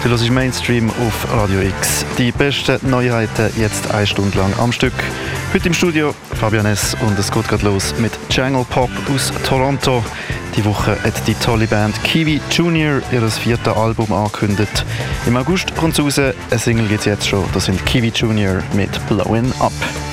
Du hörst Mainstream auf Radio X. Die besten Neuheiten jetzt 1 Stunde lang am Stück. Heute im Studio Fabian S. und es geht gerade los mit Jungle Pop aus Toronto. Die Woche hat die tolle Band Kiwi Junior ihr 4. Album angekündigt. Im August kommt es raus, eine Single gibt es jetzt schon. Das sind Kiwi Junior mit Blowin' Up.